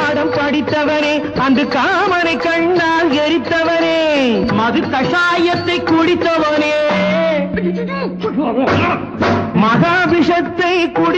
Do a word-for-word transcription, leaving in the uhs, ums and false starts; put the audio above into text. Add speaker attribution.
Speaker 1: பாடம் படித்தவனே அந்த காமனை கண்ணால் எரித்தவனே மது கஷாயத்தை குடித்தவனே மகாபிஷத்தை குடி